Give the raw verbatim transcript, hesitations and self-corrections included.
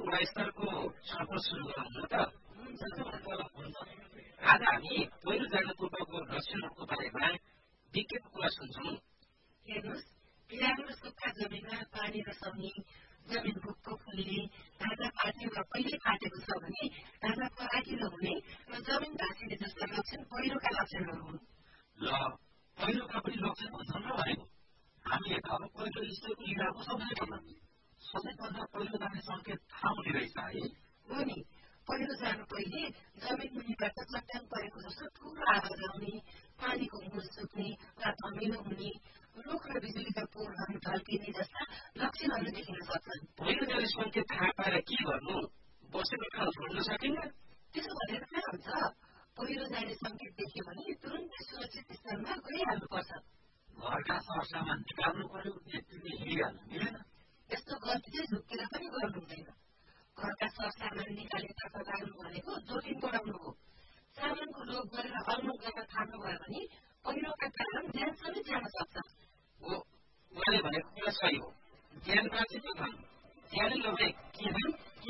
गुणस्तरको छलफल सुरु गरौँ न त। आज हामी पहिरो जाने पूर्वको लक्षणहरूको बारेमा विज्ञको कुरा सुन्छौँ। हेर्नुहोस्, पिरानो र सुक्खा जमिनमा पानी रसाउने, जमिन भुक्को फुल्ने, ढाँचा फाट्ने वा पहिले फाटेको छ भने ढाँचा फराकिलो हुने र जमिन भाँसिने जस्ता लक्षण पहिरोका लक्षणहरू हुन्। ल, पहिरोका पनि लक्षण हुन्छन् र भनेको हामीले त अब पहिरो स्थितिको लिएको सबैले भन्दा सबैभन्दा पहिलो जाने सङ्केत थाहा हुने रहेछ है। हो नि, पहिरो जानु पहिले जमिन मुनिबाट चट्टान परेको जस्तो ठुलो आवाज आउने, पानीको मुर सुक्ने वा धमिलो हुने, रुख र बिजुलीका पोलहरू ढल्किने जस्ता लक्षणहरू देखिन सक्छन्। पहिरो जाने सङ्केत थाहा पाएर के गर्नु? बसेको ठाउँ छोड्न सकिन्न? त्यसो भनेर कहाँ हुन्छ? पहिरो जाने सङ्केत देख्यो भने तुरुन्तै सुरक्षित स्थानमा गइहाल्नुपर्छ। घरका सरसामान निकाल्नु पर्यो, यतिले हिँडिहाल्नु मिलेन। यस्तो गल्ती चाहिँ झुक्केर पनि गर्नु हुँदैन। घरका सरसामान निकालेतर्फ लाग्नु भनेको जोखिम बढाउनु हो। सामानको लोभ गरेर अलमल गर्न थाल्नुभयो भने पहिरोका कारण ज्यान समेत जान सक्छ। हो, उहाँले भनेको कुरा सही हो। ज्यान बाँचेको धन। ज्यान लोभे के धन?